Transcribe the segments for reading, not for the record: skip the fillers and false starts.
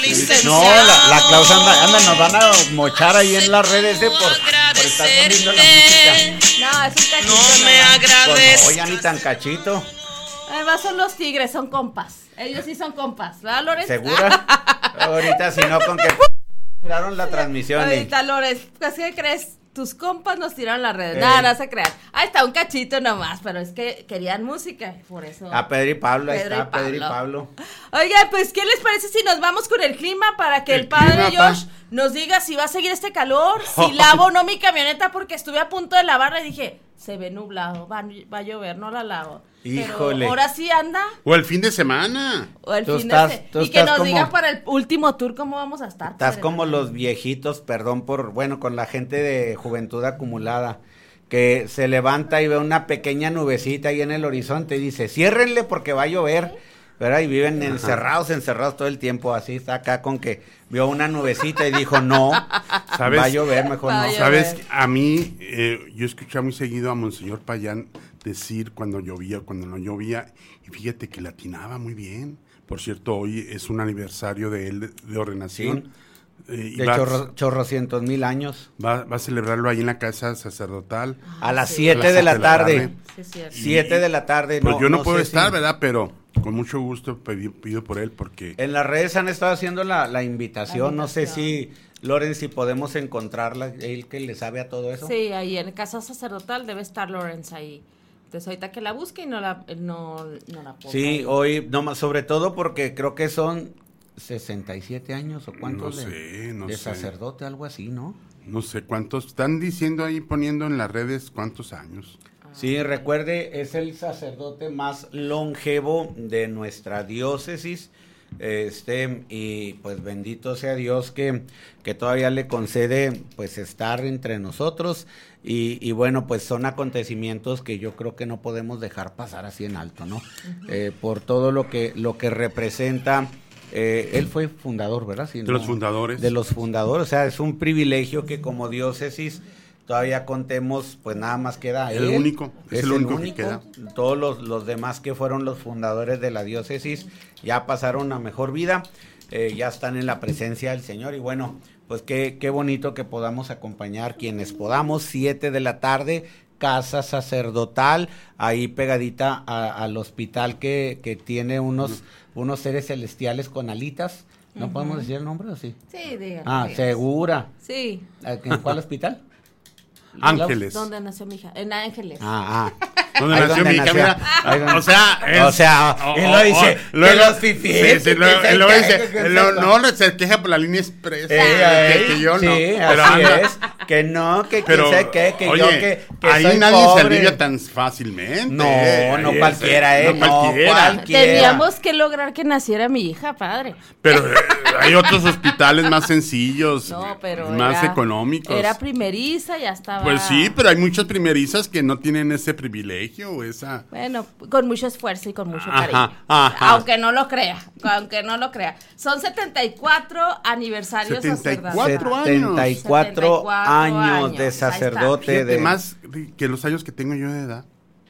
No, la Klaus anda, nos van a mochar ahí en las redes por estar poniendo la música. No, es un cachito. No me agradezco. Pues no, ya ni tan cachito. Además son los tigres, son compas. Ellos sí son compas, ¿verdad, Lorenz? ¿Segura? Ahorita si no, con que tiraron la transmisión. Ahorita, Lorenz, pues, ¿qué crees? Tus compas nos tiraron las redes. Ey. Nada, no se crean. Ahí está un cachito nomás, pero es que querían música, por eso. A Pedro y Pablo, ahí Pedro está, y Pablo. Pedro y Pablo. Oigan, pues, ¿qué les parece si nos vamos con el clima para que el padre Josh nos diga si va a seguir este calor? Si lavo o no mi camioneta, porque estuve a punto de lavarla y dije, se ve nublado, va a llover, no la lavo. Híjole. Pero ahora sí anda. O el fin de semana. O el Tú fin estás- de tú Y que estás nos diga como- para el último tour cómo vamos a estar. Estás padre. como los viejitos, perdón con la gente de juventud acumulada, que se levanta y ve una pequeña nubecita ahí en el horizonte y dice, ciérrenle porque va a llover, ¿verdad? Y viven encerrados todo el tiempo, así está acá con que vio una nubecita y dijo, no, ¿Sabes? va a llover, mejor Va a no. llover. ¿Sabes? A mí, yo escuchaba muy seguido a Monseñor Payán decir cuando llovía, cuando no llovía, y fíjate que latinaba muy bien. Por cierto, hoy es un aniversario de él de ordenación. Y De chorrocientos mil años. va a celebrarlo ahí en la casa sacerdotal. A las sí. 7 de la tarde. Sí, es cierto. 7 de la tarde. Pues yo no puedo sé estar, si- ¿verdad? Pero con mucho gusto pido por él porque... En las redes han estado haciendo la invitación, no sé invitación. si, Loren, si podemos encontrarla, él que le sabe a todo eso. Sí, ahí en casa sacerdotal debe estar Lawrence ahí. Entonces ahorita que la busque y no la ponga. Sí, hoy, no, sobre todo porque creo que son 67 años o cuántos No sé, no de sé. sacerdote, algo así, ¿no? No sé cuántos, están diciendo ahí, poniendo en las redes cuántos años. Sí, recuerde, es el sacerdote más longevo de nuestra diócesis, y pues bendito sea Dios que todavía le concede pues estar entre nosotros y bueno, pues son acontecimientos que yo creo que no podemos dejar pasar así en alto, ¿no? Por todo lo que representa. Él fue fundador, ¿verdad? Sí, De los fundadores. De los fundadores, o sea, es un privilegio que como diócesis todavía contemos, pues nada más queda El él. único, es el único que queda. Todos los demás que fueron los fundadores de la diócesis ya pasaron a mejor vida, ya están en la presencia del Señor y bueno, pues qué bonito que podamos acompañar quienes podamos, 7 de la tarde, casa sacerdotal, ahí pegadita al hospital que tiene unos seres celestiales con alitas. ¿No podemos decir el nombre o sí? Sí, dígalo. Ah, dígalo. ¿segura? Sí. ¿En cuál hospital? Ángeles. ¿Dónde nació mi hija? En Ángeles. ¿Dónde Ahí nació donde mi hija? nació. Mira, Ahí donde- o sea, y lo dice, que los fifís, sí, luego dice, no se queja por la línea express, que yo sí, no, pero así anda, es, que no, que pero, quién sé qué, que oye, yo que ahí soy nadie pobre. se alivia tan fácilmente. No Ahí cualquiera, no cualquiera. Teníamos que lograr que naciera mi hija, padre. Pero hay otros hospitales más sencillos, No, pero más era- económicos. Era primeriza, ya estaba. Pues sí, pero hay muchas primerizas que no tienen ese privilegio o esa... Bueno, con mucho esfuerzo y con mucho Ajá, cariño. ajá. Aunque no lo crea, Son 74 aniversarios 74 sacerdotales. años. 74 años de Ahí está. sacerdote. Fíjate, más que los años que tengo yo de edad.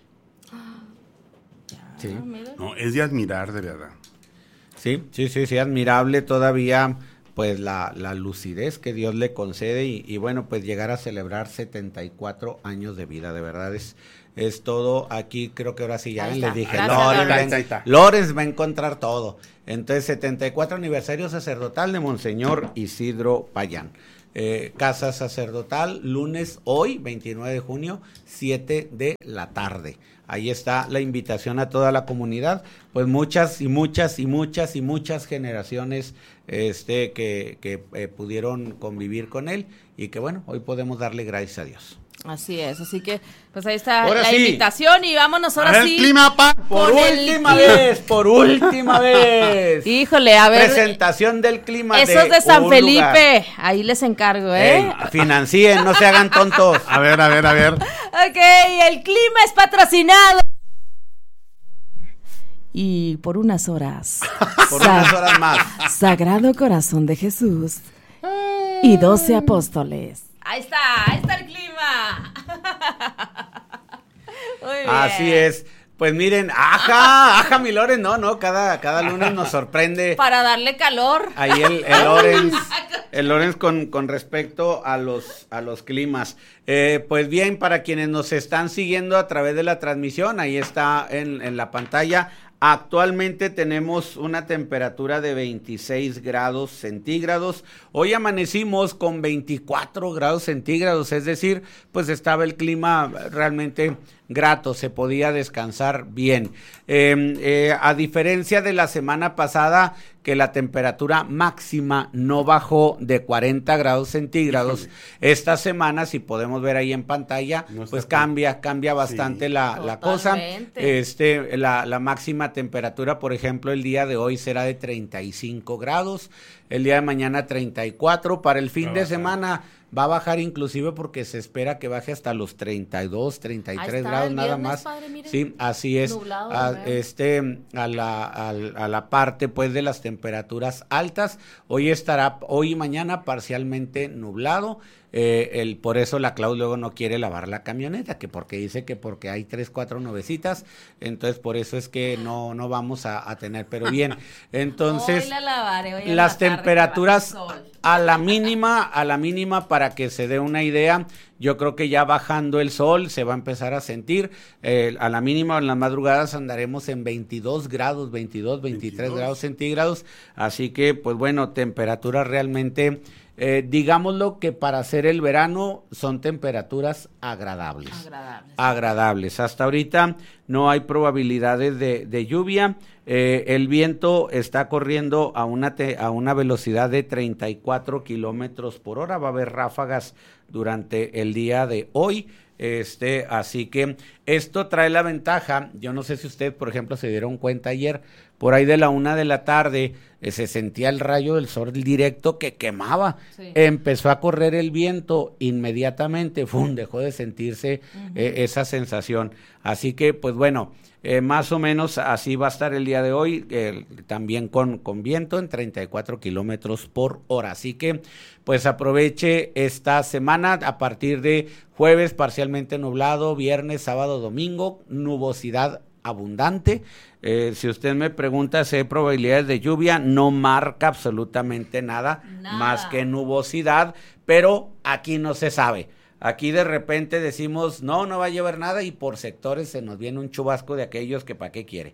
Sí. Ah, mira. No, es de admirar, de verdad. Sí, admirable todavía, pues la lucidez que Dios le concede y bueno, pues llegar a celebrar 74 años de vida, de verdad es todo. Aquí creo que ahora sí ya Ahí les está. dije, Gracias, Lorenz, Ahí está. Lorenz va a encontrar todo. Entonces, 74 aniversario sacerdotal de Monseñor Isidro Payán. Casa sacerdotal, lunes, hoy, 29 de junio, 7 de la tarde. Ahí está la invitación a toda la comunidad, pues muchas generaciones que pudieron convivir con él y que bueno, hoy podemos darle gracias a Dios. Así es, así que pues ahí está Ahora la sí. invitación y vámonos ahora A ver, sí. clima, pa. Por Con el última vez. Híjole, a ver. Presentación del clima Esos de San un Felipe, lugar. ahí les encargo, Ey, financien, no se hagan tontos. A ver. Ok, el clima es patrocinado. Y por unas horas. Por unas horas más. Sagrado Corazón de Jesús y 12 apóstoles. Ahí está el clima. Muy bien. Así es. Pues miren, ajá, mi Loren, no, cada lunes nos sorprende. Para darle calor. Ahí el Lorenz con respecto a los climas. Pues bien, para quienes nos están siguiendo a través de la transmisión, ahí está en la pantalla. Actualmente tenemos una temperatura de 26 grados centígrados. Hoy amanecimos con 24 grados centígrados, es decir, pues estaba el clima realmente grato, se podía descansar bien. A diferencia de la semana pasada, que la temperatura máxima no bajó de 40 grados centígrados, esta semana, si podemos ver ahí en pantalla, pues cambia bastante la cosa. La máxima temperatura, por ejemplo, el día de hoy será de 35 grados, el día de mañana 34, para el fin de semana va a bajar inclusive porque se espera que baje hasta los 32, 33 grados nada más. Padre, sí, así es. Nublado, a la parte pues de las temperaturas altas. Hoy y mañana parcialmente nublado. Por eso la Clau luego no quiere lavar la camioneta, porque dice que porque hay 3-4 nubecitas, entonces por eso es que no vamos a tener, pero bien, entonces hoy la lavaré, las temperaturas a la mínima para que se dé una idea. Yo creo que ya bajando el sol se va a empezar a sentir, a la mínima en las madrugadas andaremos en 22 grados, 23 grados centígrados, así que pues bueno, temperaturas realmente, digámoslo que para hacer el verano son temperaturas agradables. Hasta ahorita no hay probabilidades de lluvia. El viento está corriendo a una velocidad de 34 kilómetros por hora. Va a haber ráfagas durante el día de hoy. Así que esto trae la ventaja. Yo no sé si ustedes, por ejemplo, se dieron cuenta ayer, por ahí de la 1 de la tarde, se sentía el rayo del sol directo que quemaba. Sí. Empezó a correr el viento inmediatamente, dejó de sentirse esa sensación. Así que, pues bueno, más o menos así va a estar el día de hoy, también con viento en 34 kilómetros por hora. Así que, pues aproveche esta semana a partir de jueves parcialmente nublado, viernes, sábado, domingo, nubosidad abundante. Si usted me pregunta si hay probabilidades de lluvia, no marca absolutamente nada más que nubosidad, pero aquí no se sabe. Aquí de repente decimos, no va a llover nada, y por sectores se nos viene un chubasco de aquellos que para qué quiere.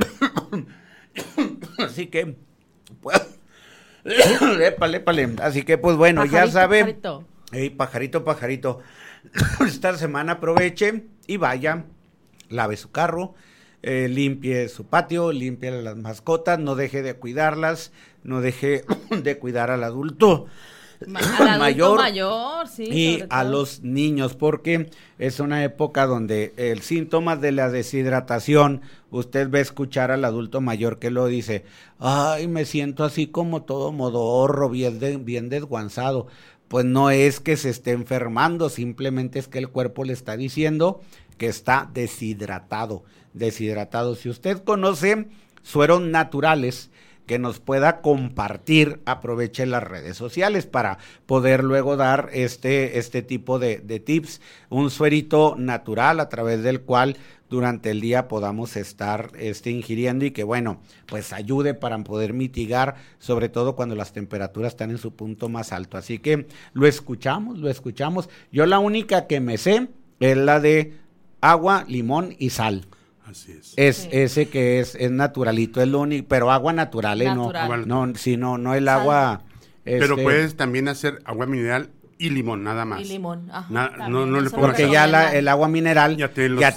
Así que, pues, épale. Así que, pues bueno, pajarito, ya sabe. Pajarito. Esta semana aproveche y vaya, lave su carro, limpie su patio, limpie las mascotas, no deje de cuidarlas, no deje de cuidar al adulto mayor, sí, y a los niños, porque es una época donde el síntoma de la deshidratación, usted va a escuchar al adulto mayor que lo dice, ay, me siento así como todo modorro, bien desguanzado. Pues no es que se esté enfermando, simplemente es que el cuerpo le está diciendo que está deshidratado. Si usted conoce sueros naturales que nos pueda compartir, aproveche las redes sociales para poder luego dar este tipo de tips, un suerito natural a través del cual durante el día podamos estar ingiriendo y que bueno, pues ayude para poder mitigar, sobre todo cuando las temperaturas están en su punto más alto. Así que lo escuchamos. Yo la única que me sé es la de agua, limón y sal. Así es. Ese que es naturalito, es lo único, pero agua natural, no el agua. Pero puedes también hacer agua mineral y limón, nada más. Y limón, no le porque ya el agua mineral ya